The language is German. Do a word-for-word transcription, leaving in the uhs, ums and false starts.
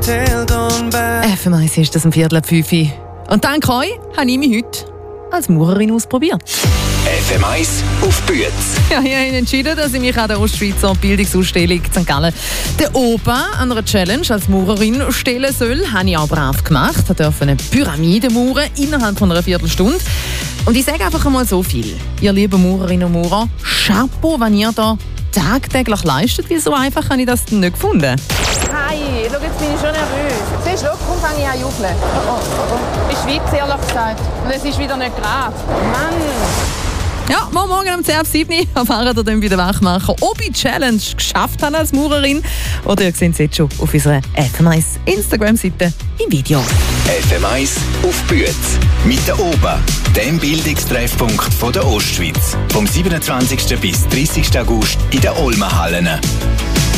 F M eins ist das um Viertel ab fünf. Und dank euch habe ich mich heute als Maurerin ausprobiert. F M eins auf Büetz. Ja, ich habe entschieden, dass ich mich an der Ostschweizer Bildungsausstellung Sankt Gallen der Opa an einer Challenge als Maurerin stellen soll. Das habe ich auch brav gemacht. Ich durfte eine Pyramide mauern innerhalb von einer Viertelstunde. Und ich sage einfach einmal so viel. Ihr lieben Maurerinnen und Maurer, Chapeau, wenn ihr da tagtäglich leistet. Wie so einfach habe ich das denn nicht gefunden. Hi, schau, jetzt bin ich schon nervös. Siehst du, komm, fange ich an zu jubeln. Oh, oh, oh. Ich schwitze, ehrlich gesagt. Und es ist wieder nicht gerade. Mann! Ja, morgen um zehn ab sieben erfahren ihr dann bei den Wachmacher, ob ich die Challenge geschafft habe als Maurerin. Oder ihr seht es jetzt schon auf unserer F M eins Instagram-Seite im Video. F M eins auf Büetz. Mit der Oba, dem Bildungstreffpunkt von der Ostschweiz. Vom siebenundzwanzigsten bis dreißigsten August in den Olmenhallen.